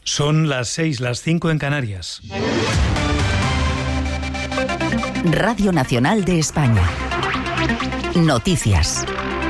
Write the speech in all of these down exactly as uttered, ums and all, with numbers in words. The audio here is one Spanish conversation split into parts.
Son las seis, las cinco en Canarias. Radio Nacional de España. Noticias.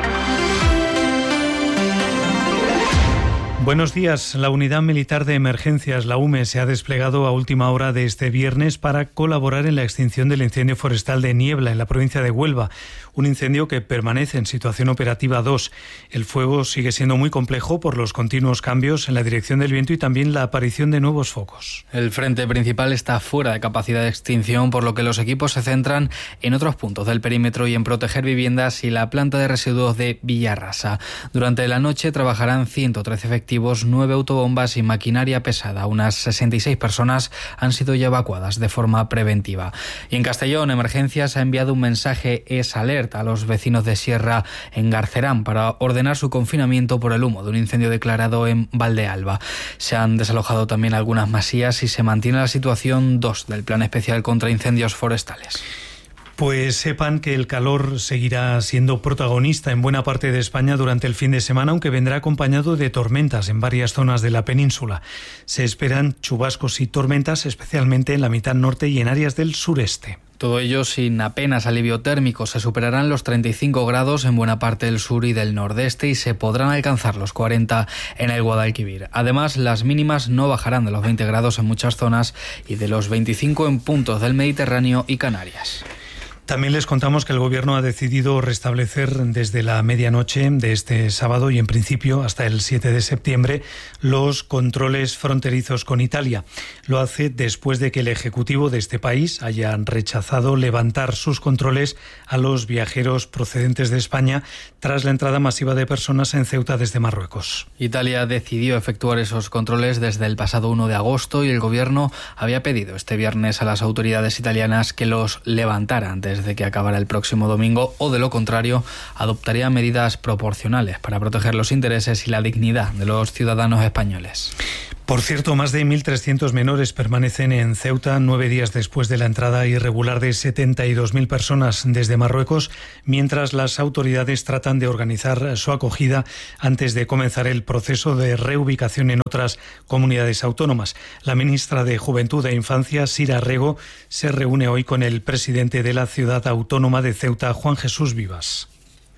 Buenos días. La Unidad Militar de Emergencias, la U M E, se ha desplegado a última hora de este viernes para colaborar en la extinción del incendio forestal de Niebla, en la provincia de Huelva. Un incendio que permanece en situación operativa dos. El fuego sigue siendo muy complejo por los continuos cambios en la dirección del viento y también la aparición de nuevos focos. El frente principal está fuera de capacidad de extinción, por lo que los equipos se centran en otros puntos del perímetro y en proteger viviendas y la planta de residuos de Villarrasa. Durante la noche trabajarán ciento trece efectivos, nueve autobombas y maquinaria pesada. Unas sesenta y seis personas han sido ya evacuadas de forma preventiva. Y en Castellón, Emergencias ha enviado un mensaje Es Alerta a los vecinos de Sierra en Garcerán para ordenar su confinamiento por el humo de un incendio declarado en Valdealba. Se han desalojado también algunas masías y se mantiene la situación dos del Plan Especial contra Incendios Forestales. Pues sepan que el calor seguirá siendo protagonista en buena parte de España durante el fin de semana, aunque vendrá acompañado de tormentas en varias zonas de la península. Se esperan chubascos y tormentas, especialmente en la mitad norte y en áreas del sureste. Todo ello sin apenas alivio térmico. Se superarán los treinta y cinco grados en buena parte del sur y del nordeste y se podrán alcanzar los cuarenta en el Guadalquivir. Además, las mínimas no bajarán de los veinte grados en muchas zonas y de los veinticinco en puntos del Mediterráneo y Canarias. También les contamos que el Gobierno ha decidido restablecer desde la medianoche de este sábado y en principio hasta el siete de septiembre los controles fronterizos con Italia. Lo hace después de que el Ejecutivo de este país haya rechazado levantar sus controles a los viajeros procedentes de España tras la entrada masiva de personas en Ceuta desde Marruecos. Italia decidió efectuar esos controles desde el pasado uno de agosto y el Gobierno había pedido este viernes a las autoridades italianas que los levantaran antes de que acabara el próximo domingo o, de lo contrario, adoptaría medidas proporcionales para proteger los intereses y la dignidad de los ciudadanos españoles. Por cierto, más de mil trescientos menores permanecen en Ceuta nueve días después de la entrada irregular de setenta y dos mil personas desde Marruecos, mientras las autoridades tratan de organizar su acogida antes de comenzar el proceso de reubicación en otras comunidades autónomas. La ministra de Juventud e Infancia, Sira Rego, se reúne hoy con el presidente de la ciudad autónoma de Ceuta, Juan Jesús Vivas.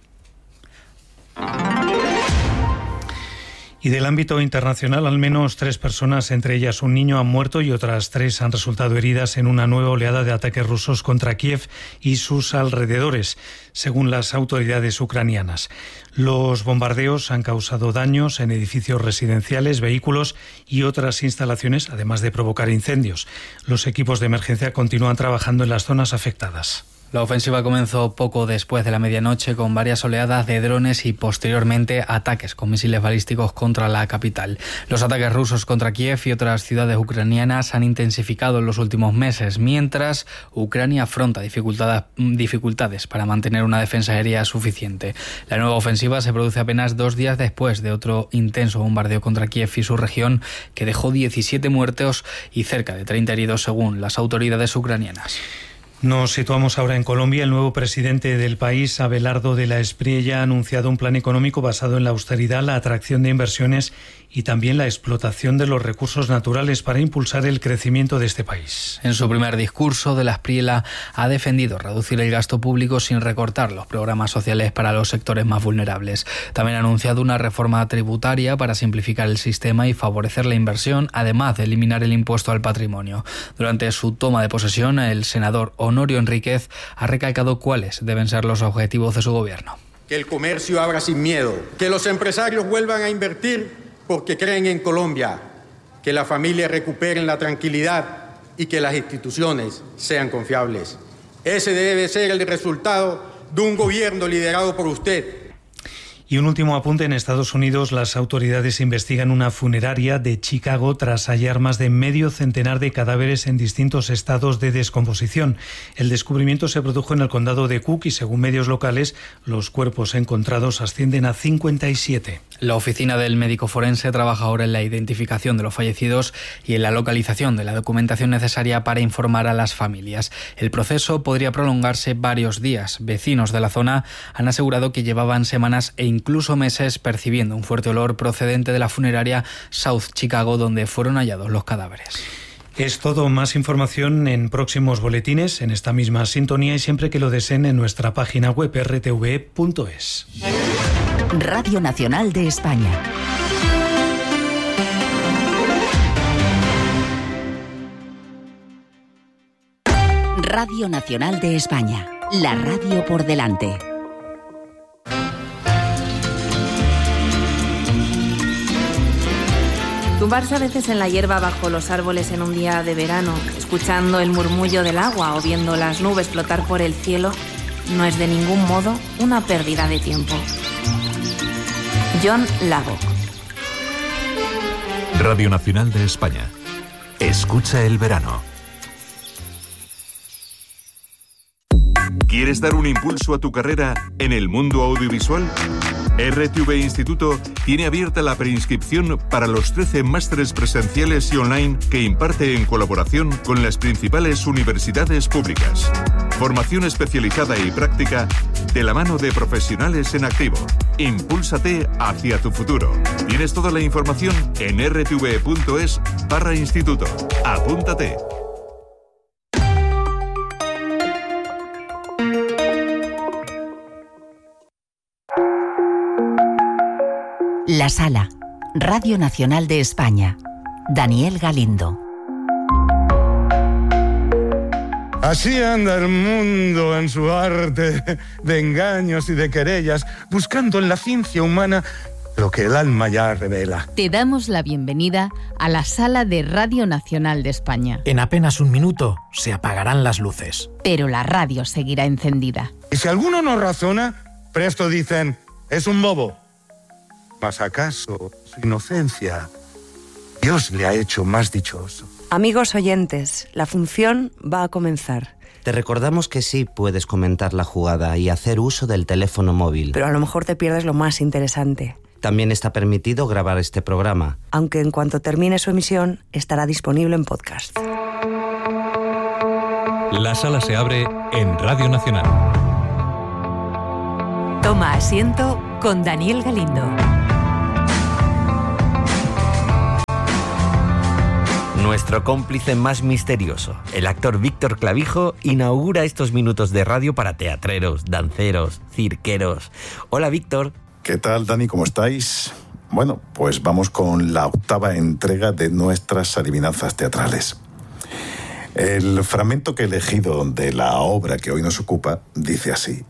Y del ámbito internacional, al menos tres personas, entre ellas un niño, han muerto y otras tres han resultado heridas en una nueva oleada de ataques rusos contra Kiev y sus alrededores, según las autoridades ucranianas. Los bombardeos han causado daños en edificios residenciales, vehículos y otras instalaciones, además de provocar incendios. Los equipos de emergencia continúan trabajando en las zonas afectadas. La ofensiva comenzó poco después de la medianoche con varias oleadas de drones y posteriormente ataques con misiles balísticos contra la capital. Los ataques rusos contra Kiev y otras ciudades ucranianas han intensificado en los últimos meses, mientras Ucrania afronta dificultades, dificultades para mantener una defensa aérea suficiente. La nueva ofensiva se produce apenas dos días después de otro intenso bombardeo contra Kiev y su región que dejó diecisiete muertos y cerca de treinta heridos según las autoridades ucranianas. Nos situamos ahora en Colombia. El nuevo presidente del país, Abelardo de la Espriella, ha anunciado un plan económico basado en la austeridad, la atracción de inversiones y también la explotación de los recursos naturales para impulsar el crecimiento de este país. En su primer discurso, de la Espriella ha defendido reducir el gasto público sin recortar los programas sociales para los sectores más vulnerables. También ha anunciado una reforma tributaria para simplificar el sistema y favorecer la inversión, además de eliminar el impuesto al patrimonio. Durante su toma de posesión, el senador Honorio Enríquez ha recalcado cuáles deben ser los objetivos de su gobierno. Que el comercio abra sin miedo, que los empresarios vuelvan a invertir porque creen en Colombia, que las familias recuperen la tranquilidad y que las instituciones sean confiables. Ese debe ser el resultado de un gobierno liderado por usted. Y un último apunte: en Estados Unidos las autoridades investigan una funeraria de Chicago tras hallar más de medio centenar de cadáveres en distintos estados de descomposición. El descubrimiento se produjo en el condado de Cook y, según medios locales, los cuerpos encontrados ascienden a cincuenta y siete. La oficina del médico forense trabaja ahora en la identificación de los fallecidos y en la localización de la documentación necesaria para informar a las familias. El proceso podría prolongarse varios días. Vecinos de la zona han asegurado que llevaban semanas e incluso meses percibiendo un fuerte olor procedente de la funeraria South Chicago, donde fueron hallados los cadáveres. Es todo. Más información en próximos boletines, en esta misma sintonía y siempre que lo deseen en nuestra página web erre te ve punto es. Radio Nacional de España. Radio Nacional de España. La radio por delante. Tumbarse a veces en la hierba bajo los árboles en un día de verano, escuchando el murmullo del agua o viendo las nubes flotar por el cielo, no es de ningún modo una pérdida de tiempo. John Lago. Radio Nacional de España. Escucha el verano. ¿Quieres dar un impulso a tu carrera en el mundo audiovisual? erre te ve Instituto tiene abierta la preinscripción para los trece másteres presenciales y online que imparte en colaboración con las principales universidades públicas. Formación especializada y práctica de la mano de profesionales en activo. Impúlsate hacia tu futuro. Tienes toda la información en erre te ve punto es barra instituto. Apúntate. La Sala, Radio Nacional de España. Daniel Galindo. Así anda el mundo en su arte de engaños y de querellas, buscando en la ciencia humana lo que el alma ya revela. Te damos la bienvenida a la Sala de Radio Nacional de España. En apenas un minuto se apagarán las luces. Pero la radio seguirá encendida. Y si alguno no razona, presto dicen, es un bobo. Mas acaso su inocencia Dios le ha hecho más dichoso. Amigos oyentes, la función va a comenzar. Te recordamos que sí puedes comentar la jugada y hacer uso del teléfono móvil. Pero a lo mejor te pierdes lo más interesante. También está permitido grabar este programa. Aunque en cuanto termine su emisión, estará disponible en podcast. La sala se abre en Radio Nacional. Toma asiento con Daniel Galindo. Nuestro cómplice más misterioso, el actor Víctor Clavijo, inaugura estos minutos de radio para teatreros, danceros, cirqueros. Hola, Víctor. ¿Qué tal, Dani? ¿Cómo estáis? Bueno, pues vamos con la octava entrega de nuestras adivinanzas teatrales. El fragmento que he elegido de la obra que hoy nos ocupa dice así: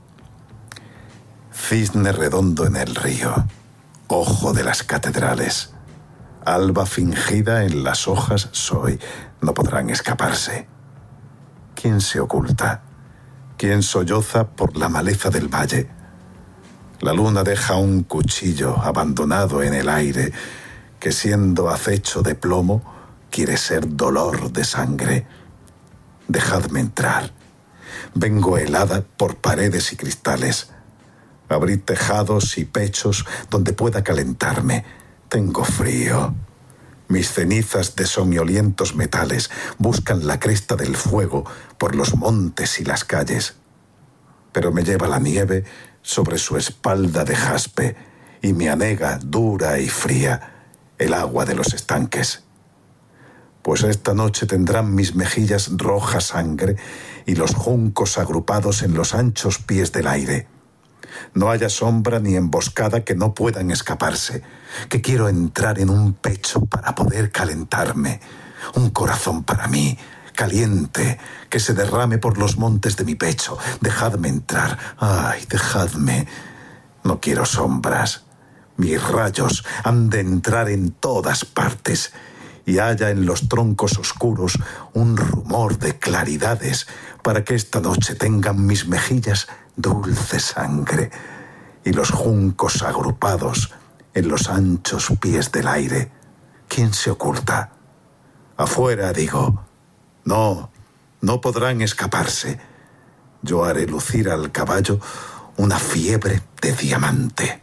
Cisne redondo en el río, ojo de las catedrales, alba fingida en las hojas soy, no podrán escaparse. ¿Quién se oculta? ¿Quién solloza por la maleza del valle? La luna deja un cuchillo abandonado en el aire, que siendo acecho de plomo, quiere ser dolor de sangre. Dejadme entrar. Vengo helada por paredes y cristales. Abrid tejados y pechos donde pueda calentarme. Tengo frío. Mis cenizas de soñolientos metales buscan la cresta del fuego por los montes y las calles. Pero me lleva la nieve sobre su espalda de jaspe y me anega dura y fría el agua de los estanques. Pues esta noche tendrán mis mejillas roja sangre y los juncos agrupados en los anchos pies del aire. No haya sombra ni emboscada que no puedan escaparse, que quiero entrar en un pecho para poder calentarme, un corazón para mí, caliente, que se derrame por los montes de mi pecho. Dejadme entrar, ay, dejadme. No quiero sombras. Mis rayos han de entrar en todas partes y haya en los troncos oscuros un rumor de claridades para que esta noche tengan mis mejillas dulce sangre y los juncos agrupados en los anchos pies del aire. ¿Quién se oculta? Afuera, digo. No, no podrán escaparse. Yo haré lucir al caballo una fiebre de diamante.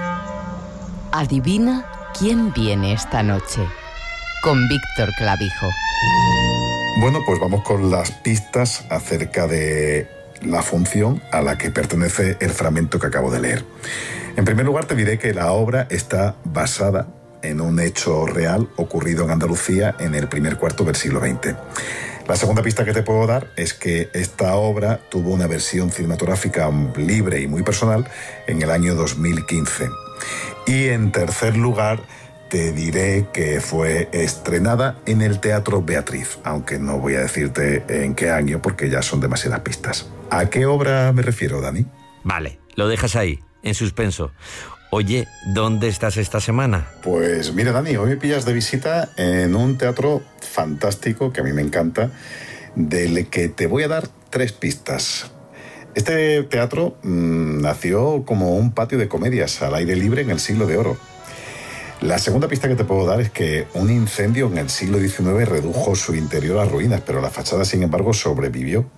Adivina quién viene esta noche. Con Víctor Clavijo. Bueno, pues vamos con las pistas acerca de la función a la que pertenece el fragmento que acabo de leer. En primer lugar, te diré que la obra está basada en un hecho real ocurrido en Andalucía en el primer cuarto del siglo veinte. La segunda pista que te puedo dar es que esta obra tuvo una versión cinematográfica libre y muy personal en el año dos mil quince. Y en tercer lugar, te diré que fue estrenada en el Teatro Beatriz, aunque no voy a decirte en qué año porque ya son demasiadas pistas. ¿A qué obra me refiero, Dani? Vale, lo dejas ahí, en suspenso. Oye, ¿dónde estás esta semana? Pues mira, Dani, hoy me pillas de visita en un teatro fantástico que a mí me encanta, del que te voy a dar tres pistas. Este teatro mmm, nació como un patio de comedias al aire libre en el siglo de oro. La segunda pista que te puedo dar es que un incendio en el siglo diecinueve redujo su interior a ruinas, pero la fachada, sin embargo, sobrevivió.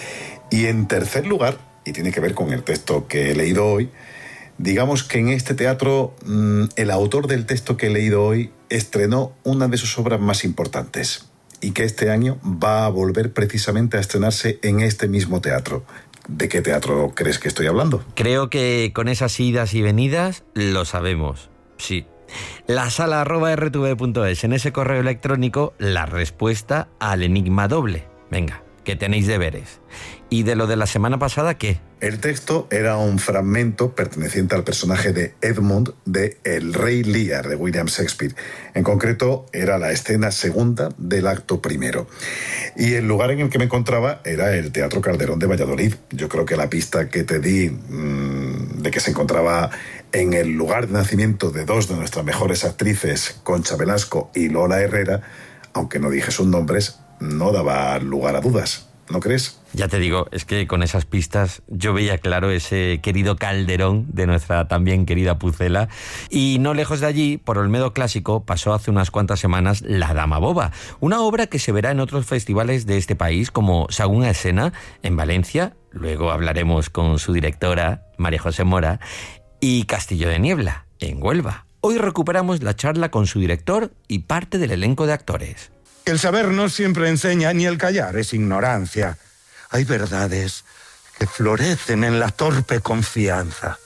Y en tercer lugar, y tiene que ver con el texto que he leído hoy, digamos que en este teatro mmm, el autor del texto que he leído hoy estrenó una de sus obras más importantes y que este año va a volver precisamente a estrenarse en este mismo teatro. ¿De qué teatro crees que estoy hablando? Creo que con esas idas y venidas lo sabemos, sí. La sala arroba r t v punto es, en ese correo electrónico, la respuesta al enigma doble. Venga, que tenéis deberes. ¿Y de lo de la semana pasada qué? El texto era un fragmento perteneciente al personaje de Edmund de El Rey Lear de William Shakespeare. En concreto, era la escena segunda del acto primero. Y el lugar en el que me encontraba era el Teatro Calderón de Valladolid. Yo creo que la pista que te di mmm, de que se encontraba en el lugar de nacimiento de dos de nuestras mejores actrices, Concha Velasco y Lola Herrera, aunque no dije sus nombres, no daba lugar a dudas. ¿No crees? Ya te digo, es que con esas pistas yo veía claro ese querido Calderón de nuestra también querida Pucela. Y no lejos de allí, por Olmedo Clásico, pasó hace unas cuantas semanas La Dama Boba, una obra que se verá en otros festivales de este país como Sagún a Escena en Valencia, luego hablaremos con su directora, María José Mora, y Castillo de Niebla, en Huelva. Hoy recuperamos la charla con su director y parte del elenco de actores. El saber no siempre enseña, ni el callar es ignorancia. Hay verdades que florecen en la torpe confianza.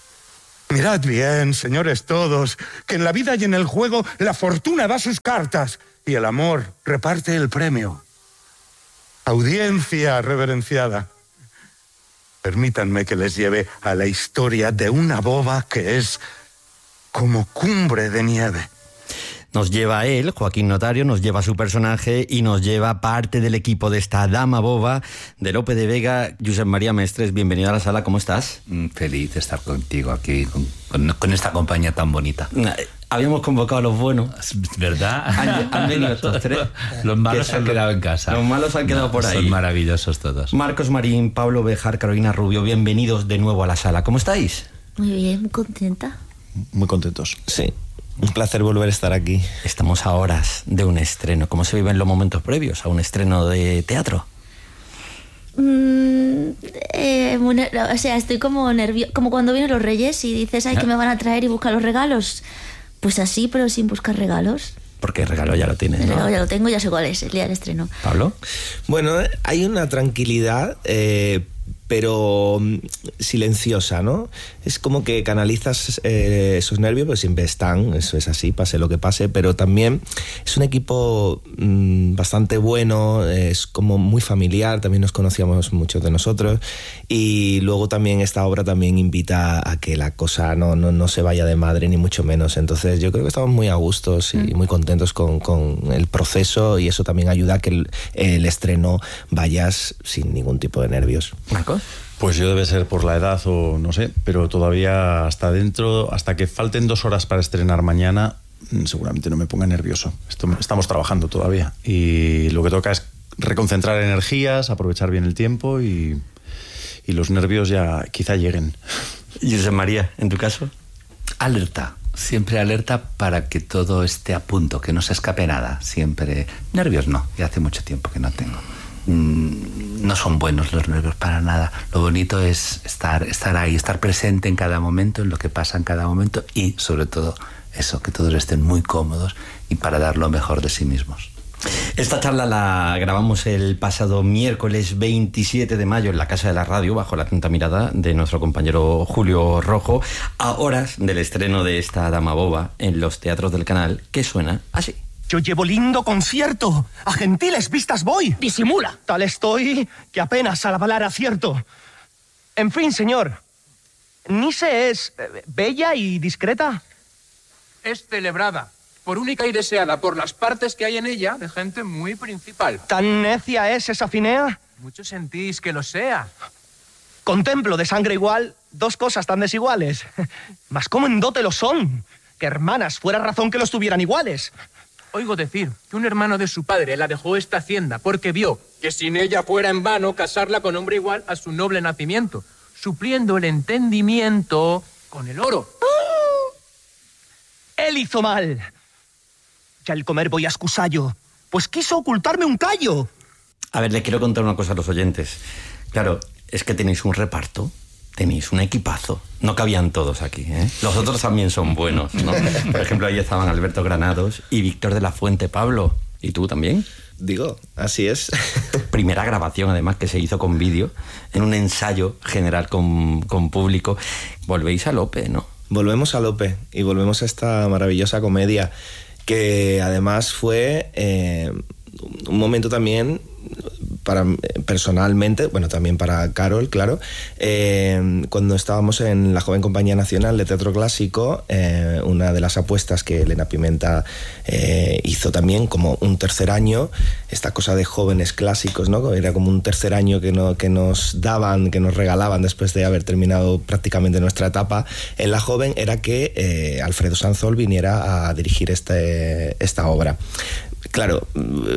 Mirad bien, señores todos, que en la vida y en el juego la fortuna da sus cartas y el amor reparte el premio. Audiencia reverenciada, permítanme que les lleve a la historia de una boba que es como cumbre de nieve. Nos lleva a él, Joaquín Notario, nos lleva a su personaje y nos lleva parte del equipo de esta Dama Boba de Lope de Vega. Josep María Mestres, bienvenido a la sala, ¿cómo estás? Feliz de estar contigo aquí, con, con, con esta compañía tan bonita. Habíamos convocado a los buenos. ¿Verdad? Han, han venido estos tres. Los malos se han quedado en casa. Los malos han quedado no, por ahí. Son maravillosos todos. Marcos Marín, Pablo Bejar, Carolina Rubio, bienvenidos de nuevo a la sala. ¿Cómo estáis? Muy bien, muy contenta. Muy contentos. Sí. Un placer volver a estar aquí. Estamos a horas de un estreno. ¿Cómo se viven los momentos previos a un estreno de teatro? Mm, eh, muy, o sea, estoy como nerviosa, como cuando vienen los Reyes y dices, ay, que me van a traer y buscar los regalos. Pues así, pero sin buscar regalos. Porque el regalo ya lo tienes, El ¿no? regalo ya lo tengo, ya sé cuál es, el día del estreno. ¿Pablo? Bueno, hay una tranquilidad, eh, pero silenciosa, ¿no? Es como que canalizas eh, esos nervios, pues siempre están, eso es así, pase lo que pase, pero también es un equipo mmm, bastante bueno, es como muy familiar, también nos conocíamos muchos de nosotros, y luego también esta obra también invita a que la cosa no, no, no se vaya de madre, ni mucho menos. Entonces yo creo que estamos muy a gustos y muy contentos con, con el proceso, y eso también ayuda a que el, el estreno vayas sin ningún tipo de nervios. ¿Marcos? Pues yo debe ser por la edad o no sé, pero todavía hasta dentro, hasta que falten dos horas para estrenar mañana, seguramente no me ponga nervioso. Esto, estamos trabajando todavía y lo que toca es reconcentrar energías, aprovechar bien el tiempo y, y los nervios ya quizá lleguen. ¿Y José María, en tu caso? Alerta, siempre alerta para que todo esté a punto, que no se escape nada. Siempre. Nervios no, ya hace mucho tiempo que no tengo. No son buenos los nervios para nada. Lo bonito es estar, estar ahí, estar presente en cada momento, en lo que pasa en cada momento, y sobre todo eso, que todos estén muy cómodos y para dar lo mejor de sí mismos. Esta charla la grabamos el pasado miércoles veintisiete de mayo en la Casa de la Radio, bajo la atenta mirada de nuestro compañero Julio Rojo, a horas del estreno de esta Dama Boba en los teatros del canal, que suena así. Yo llevo lindo concierto. A gentiles vistas voy. Disimula. Tal estoy que apenas al hablar acierto. En fin, señor. ¿Nice es eh, bella y discreta? Es celebrada, por única y deseada, por las partes que hay en ella de gente muy principal. ¿Tan necia es esa Finea? Mucho sentís que lo sea. Contemplo de sangre igual dos cosas tan desiguales. Mas cómo en dote lo son. Que hermanas fuera razón que los tuvieran iguales. Oigo decir que un hermano de su padre la dejó esta hacienda porque vio que sin ella fuera en vano casarla con hombre igual a su noble nacimiento, supliendo el entendimiento con el oro. Él hizo mal. Ya el comer voy a excusallo, pues quiso ocultarme un callo. A ver, le quiero contar una cosa a los oyentes. Claro, es que tenéis un reparto, tenéis un equipazo. No cabían todos aquí, ¿eh? Los otros también son buenos, ¿no? Por ejemplo, ahí estaban Alberto Granados y Víctor de la Fuente Pablo. ¿Y tú también? Digo, así es. Primera grabación, además, que se hizo con vídeo, en un ensayo general con, con público. Volvéis a Lope, ¿no? Volvemos a Lope y volvemos a esta maravillosa comedia que además fue eh, un momento también para personalmente, bueno, también para Carol, claro, eh, cuando estábamos en la Joven Compañía Nacional de Teatro Clásico, eh, una de las apuestas que Elena Pimenta eh, hizo también como un tercer año, esta cosa de jóvenes clásicos, ¿no? Era como un tercer año que, no, que nos daban, que nos regalaban después de haber terminado prácticamente nuestra etapa en la Joven, era que eh, Alfredo Sanzol viniera a dirigir este, esta obra. Claro,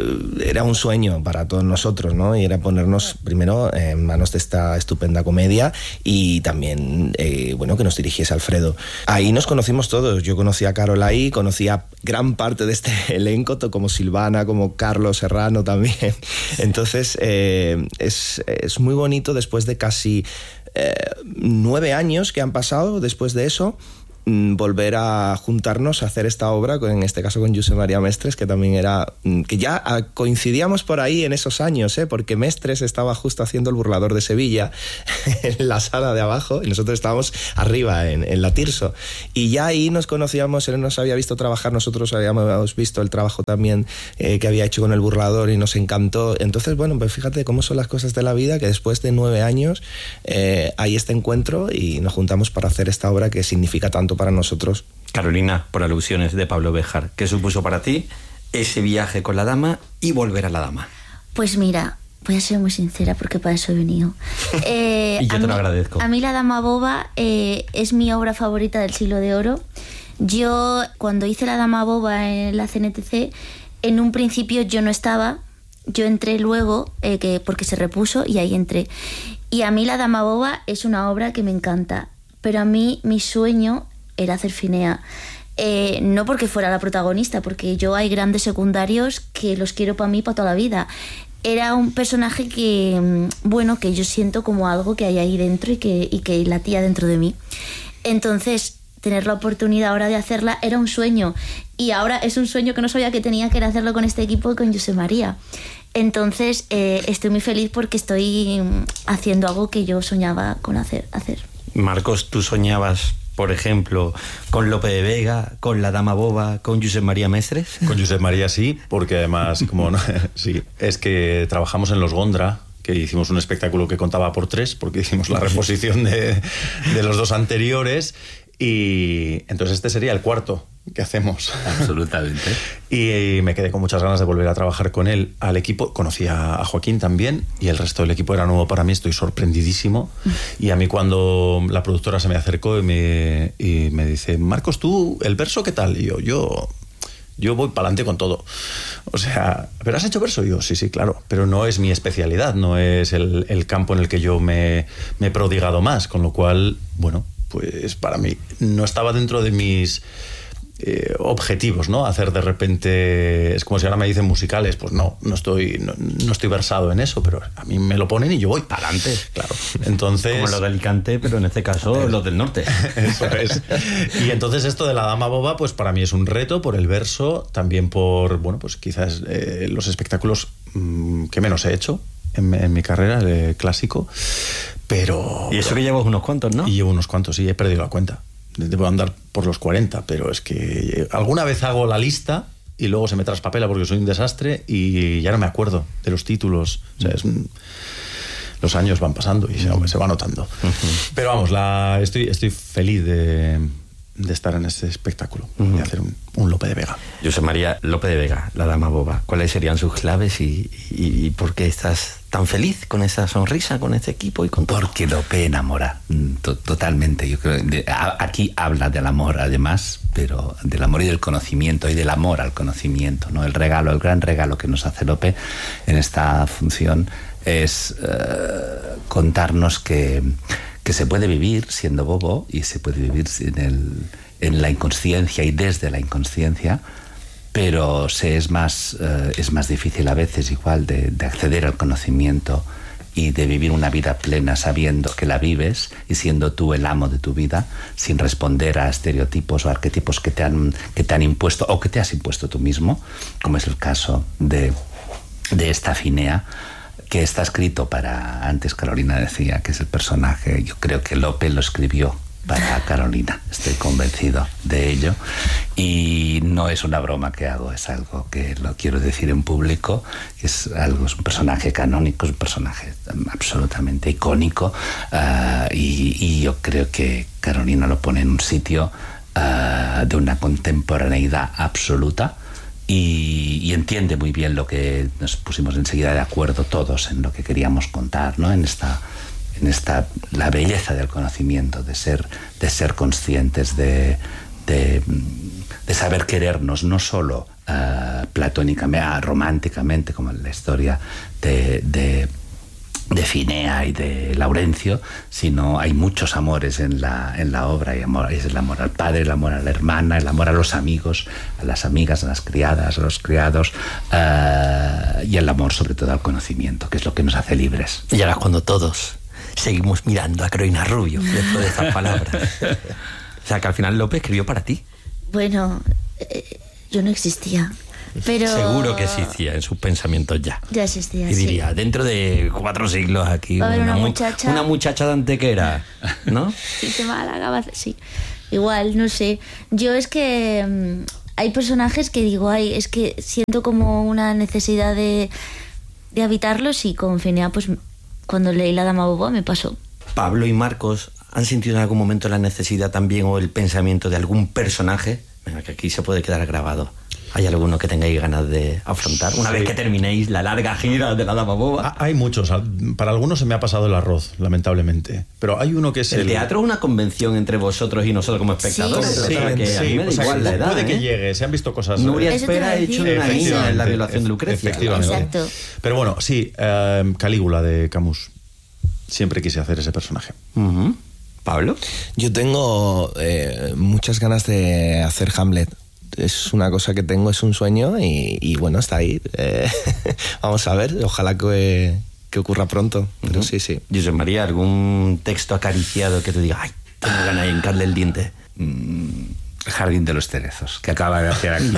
era un sueño para todos nosotros, ¿no? Y era ponernos primero en manos de esta estupenda comedia y también, eh, bueno, que nos dirigiese Alfredo. Ahí nos conocimos todos. Yo conocí a Carol ahí, conocí a gran parte de este elenco, como Silvana, como Carlos Serrano también. Entonces, eh, es, es muy bonito después de casi eh, nueve años que han pasado después de eso, volver a juntarnos a hacer esta obra, en este caso con Josep María Mestres, que también era, que ya coincidíamos por ahí en esos años, ¿eh? Porque Mestres estaba justo haciendo El burlador de Sevilla en la sala de abajo y nosotros estábamos arriba en, en la Tirso, y ya ahí nos conocíamos. Él nos había visto trabajar, nosotros habíamos visto el trabajo también eh, que había hecho con El burlador y nos encantó. Entonces, bueno, pues fíjate cómo son las cosas de la vida, que después de nueve años eh, hay este encuentro y nos juntamos para hacer esta obra que significa tanto para nosotros. Carolina, por alusiones de Pablo Béjar, ¿qué supuso para ti ese viaje con la dama y volver a la dama? Pues mira, voy a ser muy sincera porque para eso he venido. Eh, y yo te mí, lo agradezco. A mí La Dama Boba eh, es mi obra favorita del siglo de oro. Yo, cuando hice La Dama Boba en la C N T C, en un principio yo no estaba, yo entré luego eh, que, porque se repuso y ahí entré. Y a mí La Dama Boba es una obra que me encanta, pero a mí mi sueño era hacer Finea. Eh, no porque fuera la protagonista, porque yo hay grandes secundarios que los quiero para mí para toda la vida. Era un personaje que, bueno, que yo siento como algo que hay ahí dentro y que, y que latía dentro de mí. Entonces, tener la oportunidad ahora de hacerla era un sueño. Y ahora es un sueño que no sabía que tenía, que era hacerlo con este equipo, con Josep María. Entonces, eh, estoy muy feliz porque estoy haciendo algo que yo soñaba con hacer. hacer. Marcos, ¿tú soñabas, por ejemplo, con Lope de Vega, con La Dama Boba, con Josep María Mestres? Con Josep María sí, porque además, como no, sí, es que trabajamos en Los Gondra, que hicimos un espectáculo que contaba por tres, porque hicimos la reposición de, de los dos anteriores, y entonces este sería el cuarto que hacemos. Absolutamente. Y me quedé con muchas ganas de volver a trabajar con él. Al equipo, conocí a Joaquín también, y el resto del equipo era nuevo para mí, estoy sorprendidísimo. Y a mí, cuando la productora se me acercó y me, y me dice, Marcos, ¿tú el verso qué tal? Y yo, yo, yo voy para adelante con todo. O sea, ¿pero has hecho verso? Y yo, sí, sí, claro, pero no es mi especialidad, no es el, el campo en el que yo me, me he prodigado más, con lo cual, bueno, pues para mí no estaba dentro de mis eh, objetivos, ¿no? Hacer de repente, es como si ahora me dicen musicales, pues no, no estoy, no, no estoy versado en eso, pero a mí me lo ponen y yo voy para adelante, claro. Entonces, como lo de Alicante, pero en este caso los del norte. Eso es. Y entonces esto de la Dama Boba, pues para mí es un reto por el verso, también por, bueno, pues quizás eh, los espectáculos mmm, que menos he hecho en, en mi carrera, el clásico, pero... Y eso que llevas unos cuantos, ¿no? Y llevo unos cuantos, sí, he perdido la cuenta. Debo andar por los cuarenta, pero es que alguna vez hago la lista y luego se me traspapela porque soy un desastre y ya no me acuerdo de los títulos. O sea, es un... los años van pasando y se, se va notando. Uh-huh. Pero vamos, la, estoy, estoy feliz de, de estar en este espectáculo, uh-huh. de hacer un, un Lope de Vega. Josep María Lope de Vega, la Dama Boba. ¿Cuáles serían sus claves y, y, y por qué estás tan feliz con esa sonrisa, con este equipo y con todo? Porque Lope enamora, totalmente. Yo creo de, a, aquí habla del amor, además, pero del amor y del conocimiento, y del amor al conocimiento, ¿no? El regalo, el gran regalo que nos hace Lope en esta función es uh, contarnos que, que se puede vivir siendo bobo y se puede vivir en, el, en la inconsciencia y desde la inconsciencia, pero se es más, uh, es más difícil a veces igual de, de acceder al conocimiento y de vivir una vida plena sabiendo que la vives y siendo tú el amo de tu vida, sin responder a estereotipos o arquetipos que te han, que te han impuesto o que te has impuesto tú mismo, como es el caso de, de esta Finea, que está escrito para, antes Carolina decía que es el personaje, yo creo que Lope lo escribió para Carolina, estoy convencido de ello, y no es una broma que hago, es algo que lo quiero decir en público, es algo, es un personaje canónico, es un personaje absolutamente icónico, uh, y, y yo creo que Carolina lo pone en un sitio uh, de una contemporaneidad absoluta. Y, y entiende muy bien lo que nos pusimos enseguida de acuerdo todos en lo que queríamos contar, ¿no? En esta, en esta la belleza del conocimiento, de ser, de ser conscientes, de, de, de saber querernos, no solo uh, platónicamente, uh, románticamente, como en la historia de, de de Finea y de Laurencio, sino hay muchos amores en la, en la obra. Hay amor, es el amor al padre, el amor a la hermana, el amor a los amigos, a las amigas, a las criadas, a los criados, uh, y el amor sobre todo al conocimiento, que es lo que nos hace libres. Y ahora es cuando todos seguimos mirando a Carolina Rubio después de esas palabras. O sea, que al final Lope escribió para ti. Bueno, eh, yo no existía. Pero... Seguro que existía en sus pensamientos ya. Ya existía, y diría, sí. Dentro de cuatro siglos aquí, una, una muchacha, una muchacha de Antequera, ¿no? Sí, se me halagaba, sí. Igual, no sé. Yo es que um, hay personajes que digo, ay, es que siento como una necesidad de, de habitarlos, y con Finea, pues cuando leí La Dama Boba me pasó. Pablo y Marcos, ¿han sentido en algún momento la necesidad también o el pensamiento de algún personaje? Venga, que aquí se puede quedar grabado. ¿Hay alguno que tengáis ganas de afrontar? Una sí. vez que terminéis la larga gira de La Dama Boba. Hay muchos. Para algunos se me ha pasado el arroz, lamentablemente. Pero hay uno que es el... El teatro es una convención entre vosotros y nosotros como espectadores. Sí, sí, sí, que sí, a mí me da o sea, igual la edad. Puede que ¿eh? llegue. Se han visto cosas... Nuria Espera ha hecho de una niña en la violación de Lucrecia. Efectivamente. Exacto. Pero bueno, sí, uh, Calígula de Camus. Siempre quise hacer ese personaje. Uh-huh. ¿Pablo? Yo tengo eh, muchas ganas de hacer Hamlet. Es una cosa que tengo, es un sueño y, y bueno, está ahí. Eh, vamos a ver, ojalá que, que ocurra pronto. Pero uh-huh. sí, sí. Josep María, ¿algún texto acariciado que te diga, ay, tengo ganas de hincarle el diente? Mm, el Jardín de los Cerezos, que acaba de hacer aquí.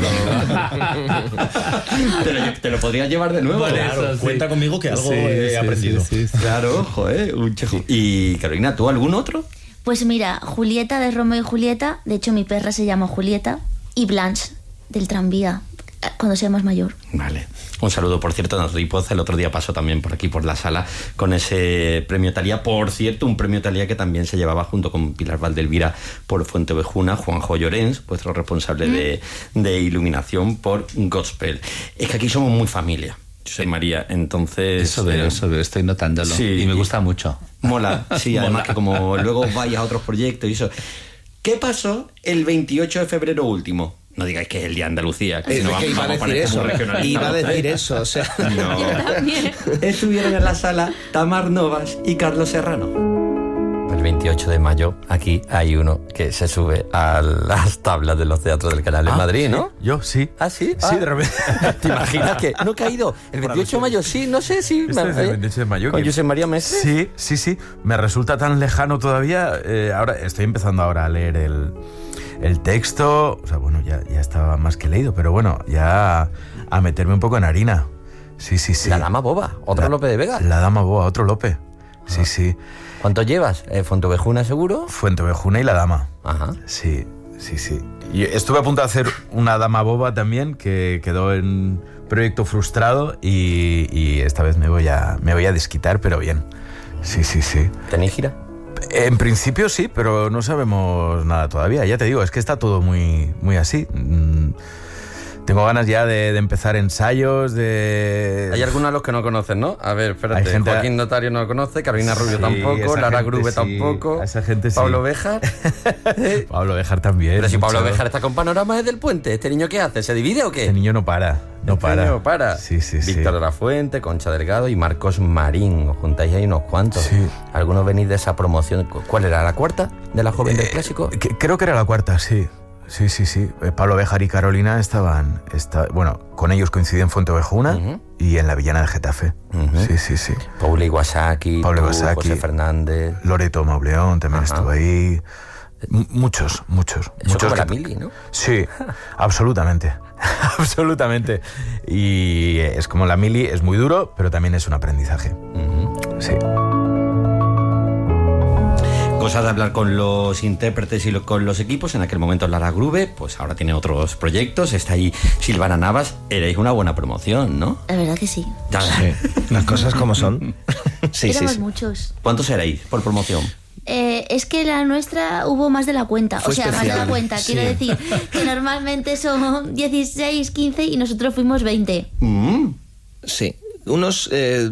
te, lo, te lo podrías llevar de nuevo. Bueno, claro, sí. Cuenta conmigo que algo sí, he sí, aprendido. Sí, sí, sí. Claro, ojo, ¿eh? Un chejo. Y Carolina, ¿tú algún otro? Pues mira, Julieta de Romeo y Julieta, de hecho mi perra se llama Julieta, y Blanche del tranvía, cuando sea más mayor. Vale. Un saludo, por cierto, a Natalie Poza. El otro día pasó también por aquí, por la sala, con ese premio Talía. Por cierto, un premio Talía que también se llevaba junto con Pilar Valdelvira por Fuentevejuna, Juanjo Llorens, vuestro responsable mm. de, de iluminación por Gospel. Es que aquí somos muy familia. Yo soy María, entonces... Eso veo, eh, eso veo, estoy notándolo. Sí, y me gusta mucho. Mola, sí, mola. Además que como luego vais a otros proyectos y eso... ¿Qué pasó el veintiocho de febrero último? No digáis que es el día de Andalucía, que es si no que vamos, iba a decir eso. Iba a decir eso, o sea. No. Yo también. Estuvieron en la sala Tamar Novas y Carlos Serrano. El veintiocho de mayo aquí hay uno que se sube a las tablas de los teatros del Canal en ah, Madrid, ¿no? Sí. Yo, sí. ¿Ah, sí? Sí, ah. de repente. ¿Te imaginas que no he caído? El veintiocho de mayo, sí, no sé si... Este me, es el veintiocho de mayo. ¿Con que... Josep María Mestre? Sí, sí, sí. Me resulta tan lejano todavía. Eh, ahora estoy empezando ahora a leer el, el texto. O sea, bueno, ya, ya estaba más que leído, pero bueno, ya a meterme un poco en harina. Sí, sí, sí. La Dama Boba, otro la, Lope de Vega. La Dama Boba, otro Lope. Sí, ah. sí. ¿Cuánto llevas? Eh, ¿Fuentovejuna seguro? Fuentovejuna y La Dama. Ajá. Sí, sí, sí. Y estuve a punto de hacer una Dama Boba también, que quedó en proyecto frustrado y, y esta vez me voy a me voy a desquitar, pero bien. Sí, sí, sí. ¿Tenéis gira? En principio sí, pero no sabemos nada todavía. Ya te digo, es que está todo muy, muy así. Mm. Tengo ganas ya de, de empezar ensayos, de... Hay algunos a los que no conocen, ¿no? A ver, espérate. Hay gente... Joaquín Notario no lo conoce, Carolina Rubio sí, tampoco, Lara Grube sí. tampoco. A esa gente sí. Pablo Béjar. Pablo Béjar también. Pero si mucho. Pablo Béjar está con Panorama desde el Puente, ¿este niño qué hace? ¿Se divide o qué? Este niño no para, no este para. No para. Sí, sí, sí. Víctor de la Fuente, Concha Delgado y Marcos Marín. Os juntáis ahí unos cuantos. Sí. Algunos venís de esa promoción. ¿Cuál era? ¿La cuarta de la joven eh, del clásico? Que, creo que era la cuarta, sí. Sí, sí, sí. Pablo Béjar y Carolina estaban... Está, bueno, con ellos coincidí en Fuentovejuna uh-huh. y en la Villana de Getafe. Uh-huh. Sí, sí, sí. Paula Iwasaki, Paula tú, Iwasaki, José Fernández... Loreto Mauleón también uh-huh. estuvo ahí. M- muchos, muchos. Eso muchos como que... la mili, ¿no? Sí, absolutamente. absolutamente. Y es como la mili, es muy duro, pero también es un aprendizaje. Uh-huh. Sí. Cosa de hablar con los intérpretes y lo, con los equipos. En aquel momento Lara Grube, pues ahora tiene otros proyectos. Está ahí Silvana Navas. Erais una buena promoción, ¿no? La verdad que sí. Ya, sí. Las cosas como son. Sí, Éramos sí, sí. muchos. ¿Cuántos erais por promoción? Eh, es que la nuestra hubo más de la cuenta. Fue o sea, especial. más de la cuenta. Sí. Quiero decir que normalmente son dieciséis, quince y nosotros fuimos veinte. Mm. Sí. Unos eh,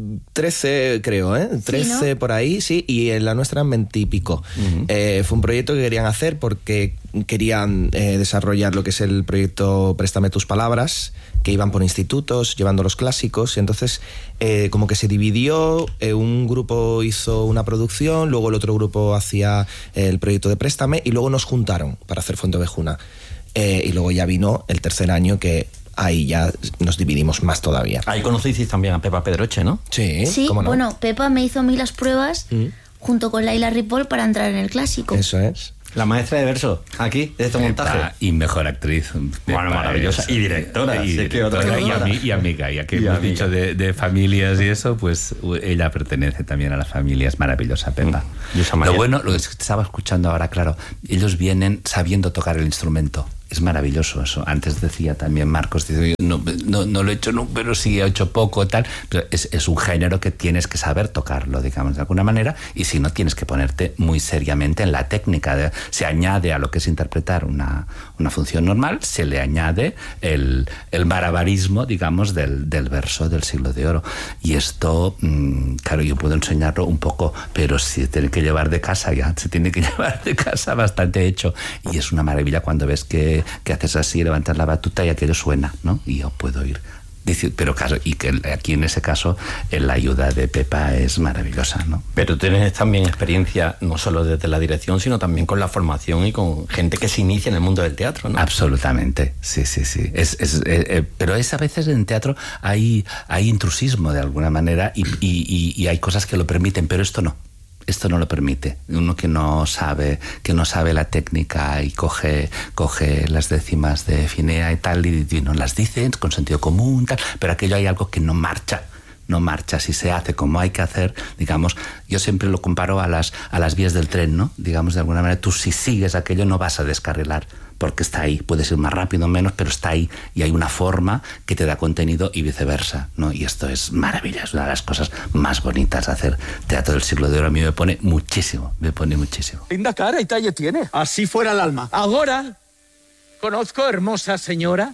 trece, creo, ¿eh? trece ¿sí, no? por ahí, sí, y en la nuestra veinte y pico. Uh-huh. Eh, fue un proyecto que querían hacer porque querían eh, desarrollar lo que es el proyecto Préstame tus palabras, que iban por institutos llevando los clásicos, y entonces eh, como que se dividió, eh, un grupo hizo una producción, luego el otro grupo hacía el proyecto de Préstame, y luego nos juntaron para hacer Fuentovejuna. Eh, y luego ya vino el tercer año que... Ahí ya nos dividimos más todavía. Ahí conocisteis también a Pepa Pedroche, ¿no? Sí, sí, ¿cómo no? Bueno, Pepa me hizo a mí las pruebas mm. junto con Laila Ripoll para entrar en el clásico. Eso es. La maestra de verso, aquí, de este Pepa, montaje. Y mejor actriz. Bueno, maravillosa. Y directora. Y, sí, directora, que y, ami- y amiga. Ya que y hemos amiga. dicho de, de familias y eso, pues ella pertenece también a la familia. Es maravillosa, Pepa. Mm. Lo bueno, lo que estaba escuchando ahora, claro, ellos vienen sabiendo tocar el instrumento. Es maravilloso eso. Antes decía también Marcos, dice, no, no, no lo he hecho nunca, pero sí he hecho poco, tal. Pero es, es un género que tienes que saber tocarlo, digamos, de alguna manera, y si no, tienes que ponerte muy seriamente en la técnica. De, se añade a lo que es interpretar una, una función normal, se le añade el, el malabarismo, digamos, del, del verso del Siglo de Oro. Y esto, mmm, claro, yo puedo enseñarlo un poco, pero se tiene que llevar de casa ya, se tiene que llevar de casa bastante hecho. Y es una maravilla cuando ves que que haces así, levantas la batuta y aquello suena, ¿no? Y yo puedo ir. Pero claro, y que aquí en ese caso la ayuda de Pepa es maravillosa, ¿no? Pero tienes también experiencia no solo desde la dirección, sino también con la formación y con gente que se inicia en el mundo del teatro, ¿no? Absolutamente, sí, sí, sí. Es, es, eh, eh, pero es a veces en teatro hay, hay intrusismo de alguna manera y, y, y, y hay cosas que lo permiten, pero esto no. Esto no lo permite. Uno que no sabe, que no sabe la técnica y coge, coge las décimas de finea y tal, y, y nos las dicen con sentido común, tal, pero aquello hay algo que no marcha. No marcha, si se hace como hay que hacer, digamos, yo siempre lo comparo a las, a las vías del tren, ¿no? Digamos, de alguna manera, tú si sigues aquello no vas a descarrilar, porque está ahí, puedes ir más rápido o menos, pero está ahí, y hay una forma que te da contenido y viceversa, ¿no? Y esto es maravilloso, es una de las cosas más bonitas de hacer teatro del Siglo de Oro. A mí me pone muchísimo, me pone muchísimo. Linda cara y talle tiene. Así fuera el alma. Ahora, conozco, hermosa señora,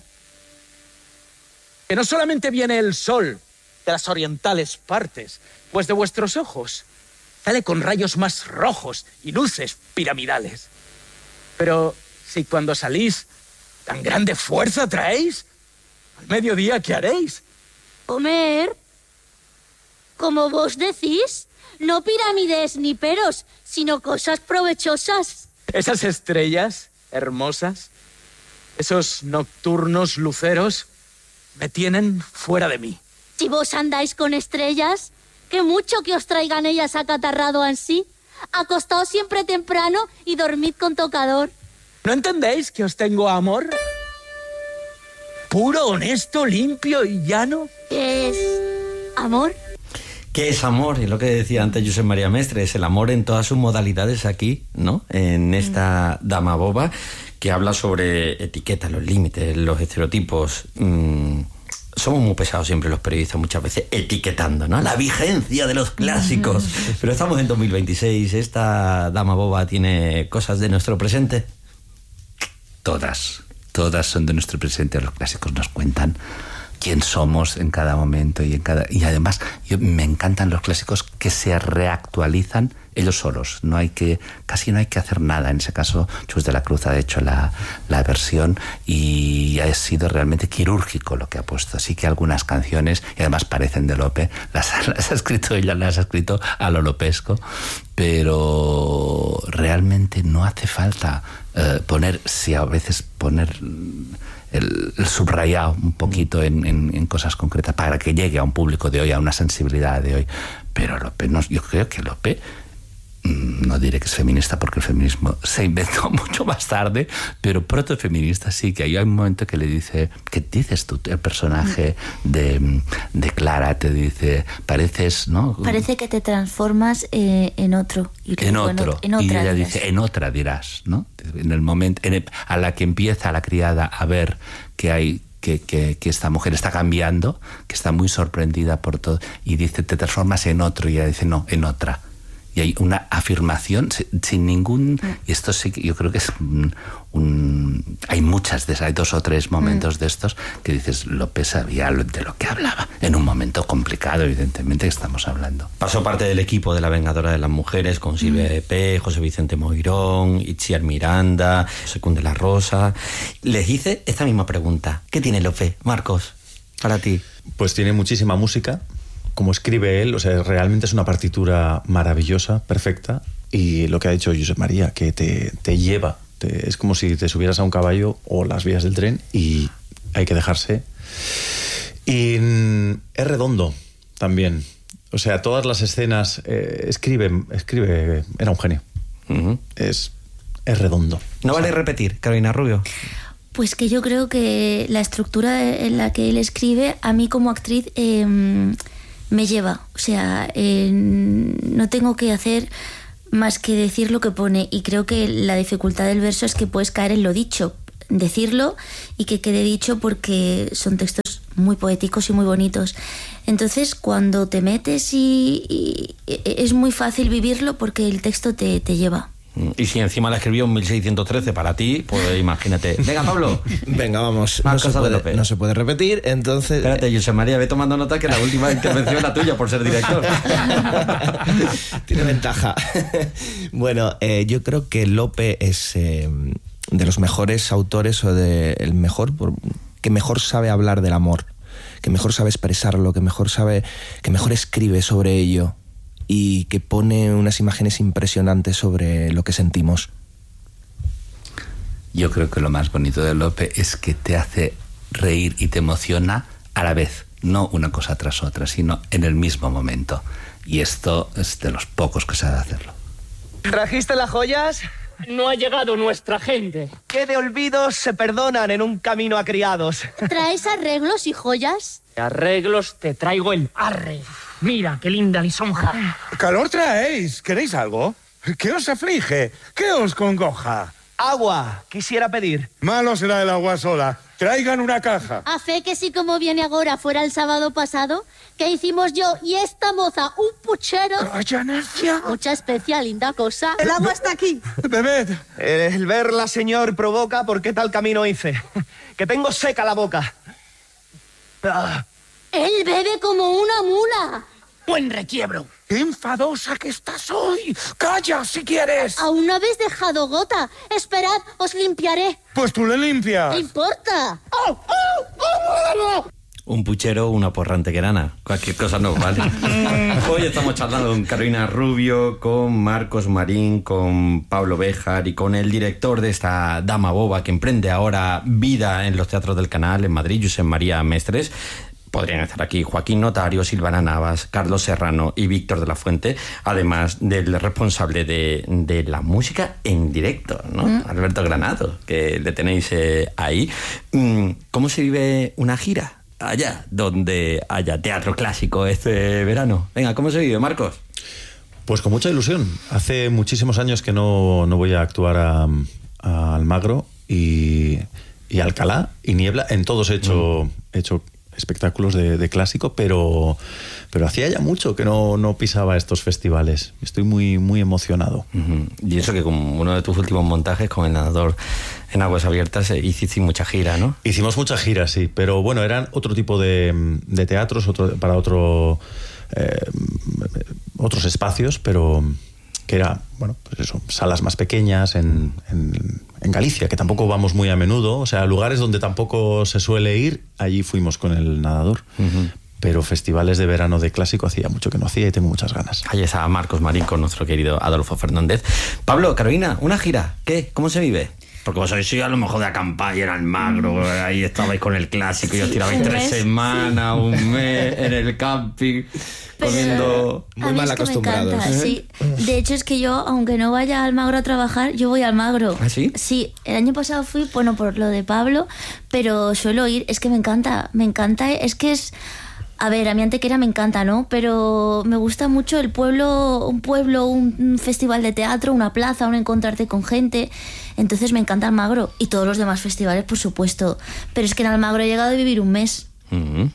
que no solamente viene el sol de las orientales partes, pues de vuestros ojos sale con rayos más rojos y luces piramidales. Pero si cuando salís tan grande fuerza traéis, al mediodía, ¿qué haréis? Comer. Como vos decís, no pirámides ni peros, sino cosas provechosas. Esas estrellas hermosas, esos nocturnos luceros, me tienen fuera de mí. Si vos andáis con estrellas, que mucho que os traigan ellas acatarrado ansí. Acostaos siempre temprano y dormid con tocador. ¿No entendéis que os tengo amor? Puro, honesto, limpio y llano. ¿Qué es amor? ¿Qué es amor? Y lo que decía antes Josep María Mestre, es el amor en todas sus modalidades aquí, ¿no? En esta Dama Boba, que habla sobre etiquetas, los límites, los estereotipos. Mmm, somos muy pesados siempre los periodistas, muchas veces etiquetando, ¿no? La vigencia de los clásicos. Pero estamos en dos mil veintiséis, ¿esta Dama Boba tiene cosas de nuestro presente? Todas, todas son de nuestro presente. Los clásicos nos cuentan quién somos en cada momento y en cada y además yo, me encantan los clásicos que se reactualizan ellos solos. No hay que casi no hay que hacer nada. En ese caso, Chus de la Cruz ha hecho la, la versión y ha sido realmente quirúrgico lo que ha puesto. Así que algunas canciones, y además parecen de Lope, las, las ha escrito ella, las ha escrito a lo lopesco, pero realmente no hace falta eh, poner, si a veces poner el, el subrayado un poquito en, en, en cosas concretas para que llegue a un público de hoy, a una sensibilidad de hoy. Pero Lope, no, yo creo que Lope, no diré que es feminista porque el feminismo se inventó mucho más tarde, pero protofeminista sí, que hay un momento que le dice, ¿qué dices tú? El personaje de, de Clara te dice, pareces, ¿no? Parece que te transformas eh, en otro. Y en otro. Bueno, en otra, y ella dirás. dice, en otra dirás, ¿no? En el momento, en el, a la que empieza la criada a ver que hay Que, que, que esta mujer está cambiando, que está muy sorprendida por todo, y dice, te transformas en otro, y ella dice, no, en otra. Y hay una afirmación sin, sin ningún... Y esto sí que yo creo que es un... un hay muchas, de, hay dos o tres momentos mm. de estos que dices, Lope sabía de lo que hablaba. En un momento complicado, evidentemente, que estamos hablando. Pasó parte del equipo de La Vengadora de las Mujeres con Silvia mm. P., José Vicente Moirón, Itziar Miranda, Secund de la Rosa. Les hice esta misma pregunta. ¿Qué tiene Lope, Marcos, para ti? Pues tiene muchísima música. Como escribe él, o sea, realmente es una partitura maravillosa, perfecta, y lo que ha dicho Josep María, que te, te lleva, te, es como si te subieras a un caballo o las vías del tren y hay que dejarse. Y mm, es redondo también, o sea, todas las escenas, eh, escribe, escribe, era un genio, uh-huh. es, es redondo. ¿No vale repetir, Carolina Rubio? Pues que yo creo que la estructura en la que él escribe, a mí como actriz... Eh, me lleva, o sea, eh, no tengo que hacer más que decir lo que pone, y creo que la dificultad del verso es que puedes caer en lo dicho, decirlo y que quede dicho, porque son textos muy poéticos y muy bonitos. Entonces, cuando te metes y, y es muy fácil vivirlo porque el texto te, te lleva. Y si encima la escribió en mil seiscientos trece para ti, pues imagínate. Venga, Pablo. Venga, vamos. No se, puede, no se puede repetir, entonces... Espérate, José María, ve tomando nota que la última intervención era tuya por ser director. Tiene ventaja. Bueno, eh, yo creo que Lope es eh, de los mejores autores, o de el mejor, que mejor sabe hablar del amor, que mejor sabe expresarlo, que mejor sabe, que mejor escribe sobre ello, y que pone unas imágenes impresionantes sobre lo que sentimos. Yo creo que lo más bonito de Lope es que te hace reír y te emociona a la vez, no una cosa tras otra, sino en el mismo momento. Y esto es de los pocos que sabe hacerlo. ¿Trajiste las joyas? No ha llegado nuestra gente. ¿Qué de olvidos se perdonan en un camino a criados? ¿Traes arreglos y joyas? Arreglos te traigo el arre. Mira, qué linda lisonja. ¿Calor traéis? ¿Queréis algo? ¿Qué os aflige? ¿Qué os congoja? Agua, quisiera pedir. Malo será el agua sola. Traigan una caja. A fe que si como viene ahora fuera el sábado pasado, que hicimos yo y esta moza un puchero. ¡Calla, necia! Mucha especial, linda cosa. El agua está aquí. Bebed. El verla, señor, provoca por qué tal camino hice. Que tengo seca la boca. Ah. Él bebe como una mula. Buen requiebro. ¡Qué enfadosa que estás hoy! ¡Calla, si quieres! Aún no habéis dejado gota. Esperad, os limpiaré. Pues tú le limpias. ¿Qué importa? ¡Oh, oh, oh! un puchero, una porra antequerana. Cualquier cosa nos vale. Hoy estamos charlando con Carolina Rubio, con Marcos Marín, con Pablo Béjar y con el director de esta Dama Boba que emprende ahora vida en los teatros del Canal en Madrid, Josep María Mestres. Podrían estar aquí Joaquín Notario, Silvana Navas, Carlos Serrano y Víctor de la Fuente, además del responsable de, de la música en directo, ¿no? Mm. Alberto Granado, que le tenéis eh, ahí. ¿Cómo se vive una gira allá donde haya teatro clásico este verano? Venga, ¿cómo se vive, Marcos? Pues con mucha ilusión. Hace muchísimos años que no, no voy a actuar a, a Almagro y, y Alcalá y Niebla. En todos he hecho... Mm. He hecho espectáculos de, de clásico, pero, pero hacía ya mucho que no, no pisaba estos festivales. Estoy muy, muy emocionado. Uh-huh. Y eso que con uno de tus últimos montajes con El Nadador en Aguas Abiertas hiciste mucha gira, ¿no? Hicimos mucha gira, sí, pero bueno, eran otro tipo de, de teatros, otro, para otro, eh, otros espacios, pero que era, bueno, pues eso, salas más pequeñas en, en, en Galicia, que tampoco vamos muy a menudo, o sea, lugares donde tampoco se suele ir, allí fuimos con El Nadador. Uh-huh. Pero festivales de verano de clásico hacía mucho que no hacía y tengo muchas ganas. Ahí está Marcos Marín con nuestro querido Adolfo Fernández. Pablo, Carolina, ¿una gira? ¿Qué? ¿Cómo se vive? Porque vos sois a lo mejor de acampar y era Almagro, ahí estabais con el clásico y os tirabais tres semanas, un mes en el camping, pero comiendo... Muy mal acostumbrados. Me encanta, sí. De hecho, es que yo, aunque no vaya a Almagro a trabajar, yo voy a Almagro. ¿Ah, sí? Sí, el año pasado fui, bueno, por lo de Pablo, pero suelo ir, es que me encanta, me encanta, es que es... A ver, a mí Antequera me encanta, ¿no? Pero me gusta mucho el pueblo, un pueblo, un festival de teatro, una plaza, un encontrarte con gente. Entonces me encanta Almagro y todos los demás festivales, por supuesto. Pero es que en Almagro he llegado a vivir un mes. Uh-huh.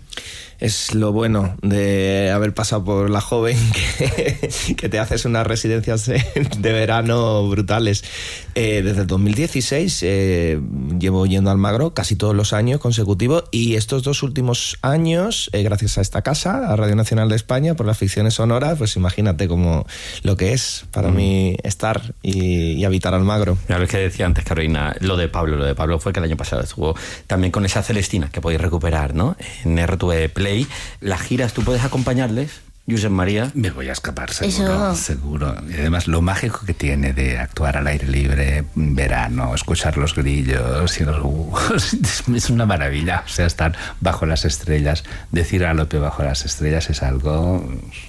Es lo bueno de haber pasado por la joven, que, que te haces unas residencias de, de verano brutales. Eh, desde el dos mil dieciséis eh, llevo yendo a Almagro casi todos los años consecutivos, y estos dos últimos años, eh, gracias a esta casa, a Radio Nacional de España, por las ficciones sonoras, pues imagínate como lo que es para mm. mí estar y, y habitar Almagro. Ya lo que decía antes, Carolina, lo de Pablo, lo de Pablo fue que el año pasado estuvo también con esa Celestina que podéis recuperar, ¿no? En R T V Play. Las giras, ¿tú puedes acompañarles, Josep María? Me voy a escapar, seguro, Eso. seguro. Y además, lo mágico que tiene de actuar al aire libre, verano, escuchar los grillos y los búhos, es una maravilla. O sea, estar bajo las estrellas, decir galope bajo las estrellas es algo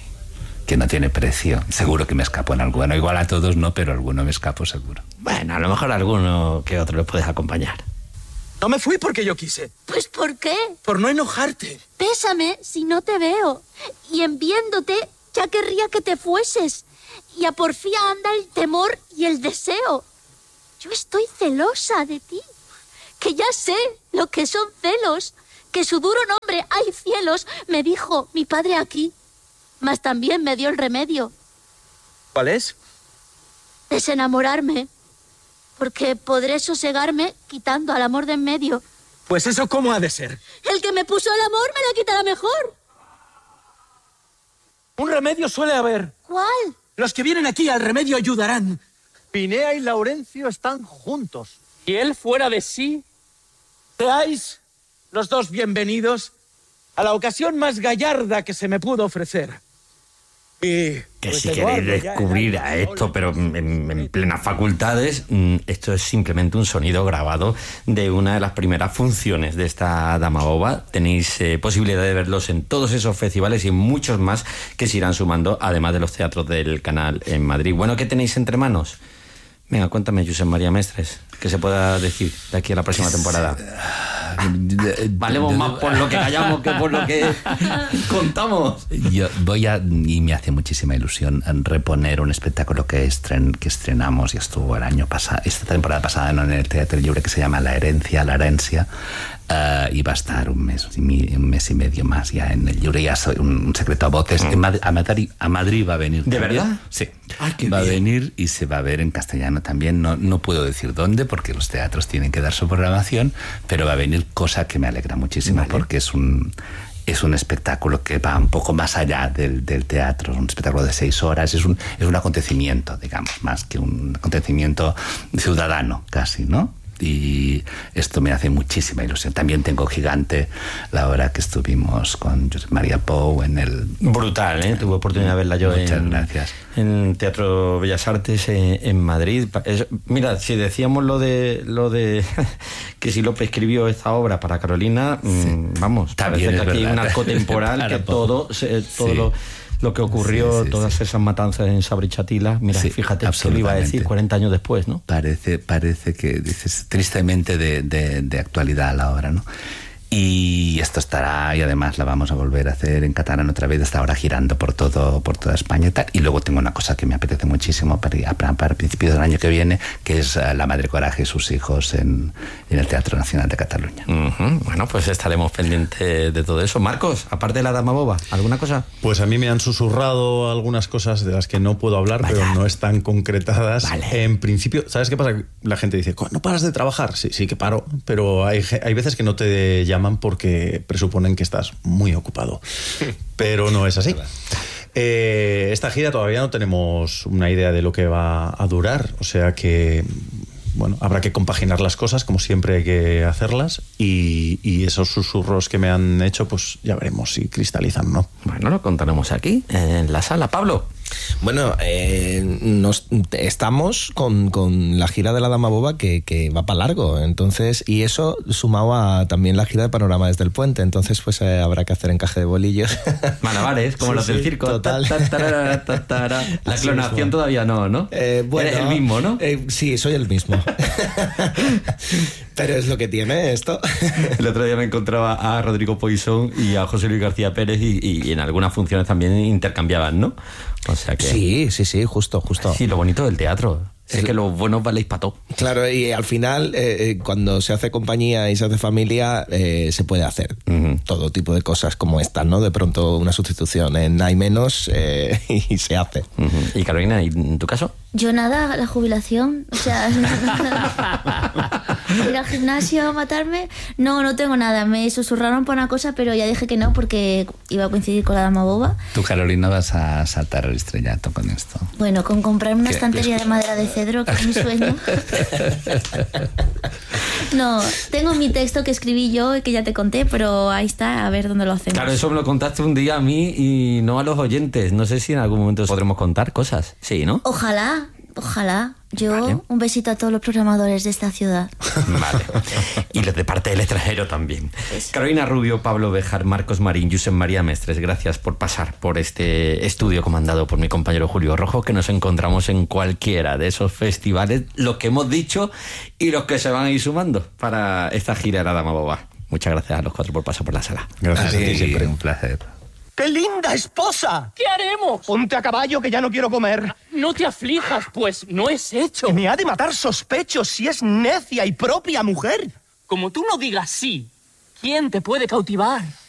que no tiene precio. Seguro que me escapo en alguno. Igual a todos no, pero alguno me escapo seguro. Bueno, a lo mejor alguno que otro les puedes acompañar. No me fui porque yo quise. ¿Pues por qué? Por no enojarte. Pésame si no te veo. Y en viéndote ya querría que te fueses. Y a porfía anda el temor y el deseo. Yo estoy celosa de ti. Que ya sé lo que son celos. Que su duro nombre, hay cielos, me dijo mi padre aquí. Mas también me dio el remedio. ¿Cuál es? Desenamorarme. Porque podré sosegarme quitando al amor de en medio. Pues eso, ¿cómo ha de ser? El que me puso el amor me lo quitará mejor. Un remedio suele haber. ¿Cuál? Los que vienen aquí al remedio ayudarán. Pinea y Laurencio están juntos. Y él fuera de sí. Seáis los dos bienvenidos a la ocasión más gallarda que se me pudo ofrecer. Y, que pues si queréis descubrir a esto, pero en, en plenas facultades, esto es simplemente un sonido grabado de una de las primeras funciones de esta Dama Boba. Tenéis eh, posibilidad de verlos en todos esos festivales y en muchos más que se irán sumando, además de los teatros del Canal en Madrid. Bueno, ¿qué tenéis entre manos? Venga, cuéntame, Josep María Mestres, que se pueda decir de aquí a la próxima temporada. Valemos más por lo que callamos que por lo que contamos. Yo voy a, y me hace muchísima ilusión, reponer un espectáculo que, estren, que estrenamos y estuvo el año pasado, esta temporada pasada, ¿no?, en el Teatro Lliure, que se llama La Herencia, La Herencia. Uh, y va a estar un mes, un mes y medio más ya en el Lliure. Ya soy un, un secreto a voces. Mm. En Madrid, a, Madrid, a Madrid va a venir. ¿De también. verdad? Sí. Ay, qué va bien. a venir y se va a ver en castellano también. No, no puedo decir dónde porque los teatros tienen que dar su programación, pero va a venir, cosa que me alegra muchísimo, vale. Porque es un... Es un espectáculo que va un poco más allá del, del teatro, es un espectáculo de seis horas, es un, es un acontecimiento, digamos, más que un acontecimiento ciudadano, casi, ¿no? Y esto me hace muchísima ilusión. También tengo Gigante, la obra que estuvimos con Josep María Pou en el... Brutal, ¿eh? Tuve oportunidad de verla yo. Muchas en, gracias. en Teatro Bellas Artes en, en Madrid. Es, mira, si decíamos lo de lo de que si Lope escribió esta obra para Carolina, sí. mmm, vamos, También parece que aquí hay un verdad. arco temporal que todo, se, todo sí. lo... Lo que ocurrió, sí, sí, todas sí. esas matanzas en Sabra y Chatila, mira, sí, fíjate, que lo iba a decir cuarenta años después, ¿no? Parece, parece que dices tristemente de, de, de actualidad la obra, ¿no? Y esto estará, y además la vamos a volver a hacer en catalán otra vez, hasta ahora girando por todo por toda España y tal. Y luego tengo una cosa que me apetece muchísimo para, para, para principios del año que viene, que es uh, La Madre Coraje y sus hijos en, en el Teatro Nacional de Cataluña. Uh-huh. Bueno, pues estaremos pendientes de todo eso. Marcos, aparte de La Dama Boba, ¿alguna cosa? Pues a mí me han susurrado algunas cosas de las que no puedo hablar, Vaya. pero no están concretadas. Vale. En principio, ¿sabes qué pasa? La gente dice, ¿no paras de trabajar? Sí, sí que paro, pero hay, hay veces que no te llaman porque presuponen que estás muy ocupado. Pero no es así. Eh, esta gira todavía no tenemos una idea de lo que va a durar, o sea que bueno, habrá que compaginar las cosas, como siempre hay que hacerlas, y, y esos susurros que me han hecho, pues ya veremos si cristalizan, ¿no? Bueno, lo contaremos aquí, en la sala. Pablo. Bueno, eh, nos, estamos con, con la gira de La Dama Boba que, que va para largo, entonces, y eso sumado a también la gira de Panorama desde el Puente, entonces pues eh, habrá que hacer encaje de bolillos. Malabares, como sí, los del sí, circo. Total. Ta, ta, ta, ta, ta, ta. La clonación todavía no, ¿no? Eh, bueno, Eres el mismo, ¿no? Eh, sí, soy el mismo. Pero es lo que tiene esto. El otro día me encontraba a Rodrigo Poisson y a José Luis García Pérez y, y en algunas funciones también intercambiaban, ¿no? O sea que... Sí, sí, sí, justo, justo. Sí, lo bonito del teatro. Es que los buenos valéis para todo. Claro, y al final, eh, cuando se hace compañía y se hace familia, eh, se puede hacer uh-huh. todo tipo de cosas como esta, ¿no? De pronto una sustitución en hay menos eh, y se hace. Uh-huh. ¿Y Carolina, ¿y en tu caso? Yo nada, la jubilación, o sea, ir al gimnasio a matarme, no, no tengo nada. Me susurraron para una cosa, pero ya dije que no porque iba a coincidir con La Dama Boba. Tú, Carolina, vas a saltar el estrellato con esto. Bueno, con comprarme una ¿Qué? estantería de madera de cedro, que es mi sueño. No, tengo mi texto que escribí yo y que ya te conté, pero ahí está, a ver dónde lo hacemos. Claro, eso me lo contaste un día a mí y no a los oyentes. No sé si en algún momento podremos contar cosas. Sí, ¿no? Ojalá, ojalá. Yo, vale. Un besito a todos los programadores de esta ciudad. Vale. Y los de parte del extranjero también. Eso. Carolina Rubio, Pablo Béjar, Marcos Marín, Josep María Mestres, gracias por pasar por este estudio comandado por mi compañero Julio Rojo, que nos encontramos en cualquiera de esos festivales, los que hemos dicho y los que se van a ir sumando para esta gira de La Dama Boba. Muchas gracias a los cuatro por pasar por la sala. Gracias a ti, siempre un placer. ¡Qué linda esposa! ¿Qué haremos? Ponte a caballo que ya no quiero comer. No te aflijas, pues no es hecho. Me ha de matar sospechos si es necia y propia mujer. Como tú no digas sí, ¿quién te puede cautivar?